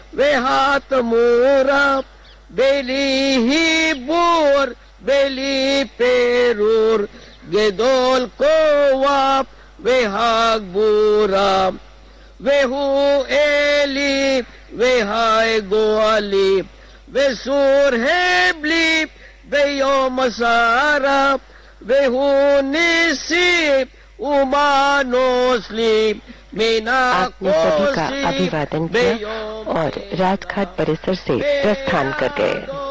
वे हाथ मोरा बेली ही बोर बेली पेरूर गेदोल को वाप वे हाग बुरा वे हु एली वे हाय गोली वे सूर है ब्ली वे यो मसारा वे हु निसी उमानोस्ली आपने सभी का अभिवादन किया और राजघाट परिसर से प्रस्थान कर गए।